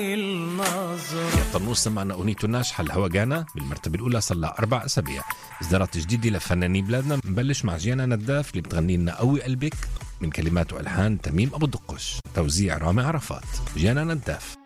يا طنوس سمعنا أغنيته الناجحة الهوا جانا بالمرتبة الأولى صار لها 4 أسابيع. إصدارات جديدة لفنانين بلادنا نبلش مع جيانا نداف اللي بتغني لنا قوي قلبك من كلمات وألحان تميم أبو الدقش، توزيع رامي عرفات. جيانا نداف.